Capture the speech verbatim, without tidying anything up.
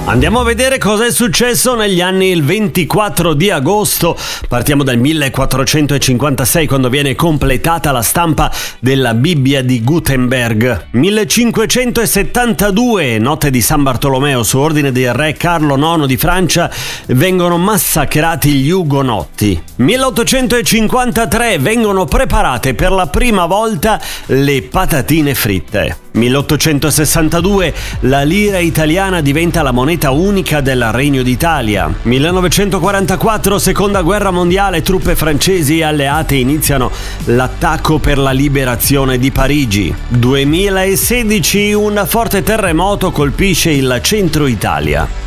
Andiamo a vedere cosa è successo negli anni. Il ventiquattro di agosto partiamo dal millequattrocentocinquantasei, quando viene completata la stampa della Bibbia di Gutenberg. millecinquecentosettantadue, notte di San Bartolomeo, su ordine del re Carlo nono di Francia, vengono massacrati gli Ugonotti. milleottocentocinquantatré, vengono preparate per la prima volta le patatine fritte. milleottocentosessantadue, la lira italiana diventa la moneta unica del Regno d'Italia. millenovecentoquarantaquattro, seconda guerra mondiale, truppe francesi e alleate iniziano l'attacco per la liberazione di Parigi. duemilasedici, un forte terremoto colpisce il centro Italia.